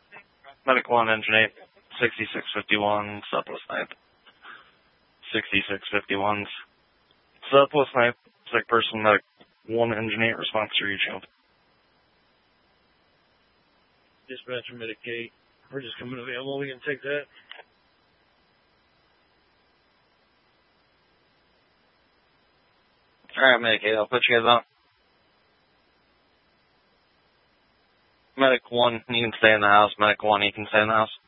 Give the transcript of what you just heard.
Medic 1, Engine 8, 6651, Southwest 9th. 6651s. Southwest 9th, sick person, Medic 1, Engine 8, response to regional. Dispatcher, Medic 8, we're just coming available, we can take that. Alright, Medic 8, I'll put you guys on. Medic 1, you can stay in the house. Medic 1, you can stay in the house.